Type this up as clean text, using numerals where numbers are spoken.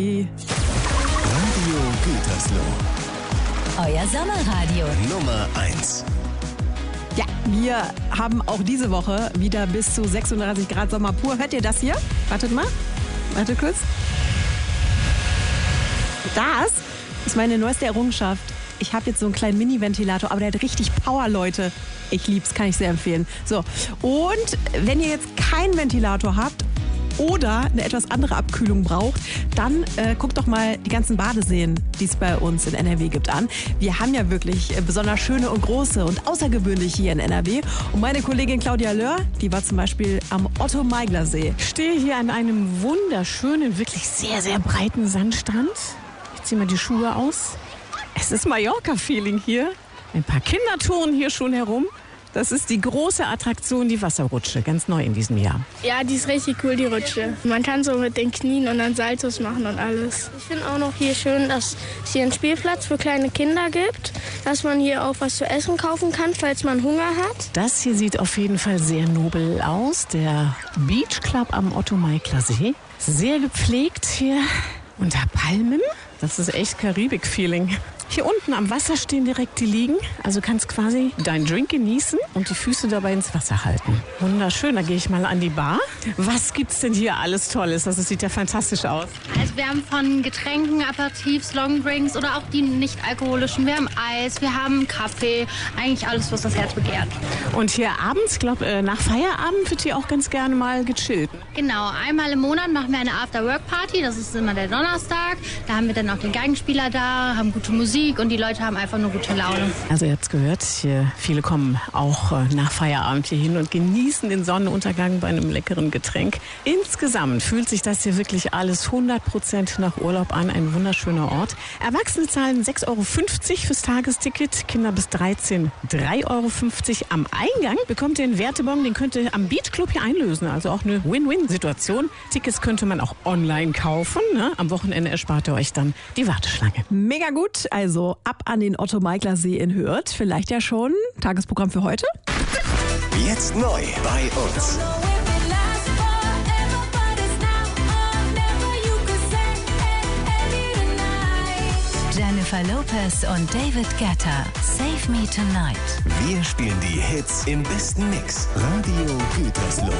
Radio Gütersloh, Euer Sommerradio. Nummer 1. Ja, wir haben auch diese Woche wieder bis zu 36 Grad Sommer pur. Hört ihr das hier? Wartet mal. Warte kurz. Das ist meine neueste Errungenschaft. Ich habe jetzt so einen kleinen Mini-Ventilator, aber der hat richtig Power, Leute. Ich lieb's, kann ich sehr empfehlen. So, und wenn ihr jetzt keinen Ventilator habt oder eine etwas andere Abkühlung braucht, dann guckt doch mal die ganzen Badeseen, die es bei uns in NRW gibt, an. Wir haben ja wirklich besonders schöne und große und außergewöhnliche hier in NRW. Und meine Kollegin Claudia Löhr, die war zum Beispiel am Otto-Meigler-See. Ich stehe hier an einem wunderschönen, wirklich sehr, sehr breiten Sandstrand. Ich ziehe mal die Schuhe aus. Es ist Mallorca-Feeling hier. Ein paar Kinder touren hier schon herum. Das ist die große Attraktion, die Wasserrutsche, ganz neu in diesem Jahr. Ja, die ist richtig cool, die Rutsche. Man kann so mit den Knien und dann Saltos machen und alles. Ich finde auch noch hier schön, dass es hier einen Spielplatz für kleine Kinder gibt, dass man hier auch was zu essen kaufen kann, falls man Hunger hat. Das hier sieht auf jeden Fall sehr nobel aus, der Beach Club am Otto-Meigler-See. Sehr gepflegt hier unter Palmen. Das ist echt Karibik-Feeling. Hier unten am Wasser stehen direkt die Liegen. Also kannst quasi deinen Drink genießen und die Füße dabei ins Wasser halten. Wunderschön, da gehe ich mal an die Bar. Was gibt's denn hier alles Tolles? Das sieht ja fantastisch aus. Also wir haben von Getränken, Aperitifs, Longdrinks oder auch die nicht alkoholischen. Wir haben Eis, wir haben Kaffee, eigentlich alles, was das Herz begehrt. Und hier abends, ich glaube, nach Feierabend wird hier auch ganz gerne mal gechillt. Genau, einmal im Monat machen wir eine After-Work-Party, das ist immer der Donnerstag. Da haben wir dann auch den Geigenspieler da, haben gute Musik und die Leute haben einfach nur gute Laune. Also ihr habt's gehört, hier, viele kommen auch nach Feierabend hier hin und genießen den Sonnenuntergang bei einem leckeren Getränk. Insgesamt fühlt sich das hier wirklich alles 100% nach Urlaub an. Ein wunderschöner Ort. Erwachsene zahlen 6,50 Euro fürs Tagesticket, Kinder bis 13 3,50 Euro. Am Eingang bekommt ihr einen Wertebon, den könnt ihr am Beach Club hier einlösen. Also auch eine Win-Win-Situation. Tickets könnte man auch online kaufen. Ne? Am Wochenende erspart ihr euch dann die Warteschlange. Mega gut, also ab an den Otto-Meigler-See in Hürth. Vielleicht ja schon Tagesprogramm für heute. Jetzt neu bei uns. Jennifer Lopez und David Guetta. Save Me Tonight. Wir spielen die Hits im besten Mix. Radio Gütersloh.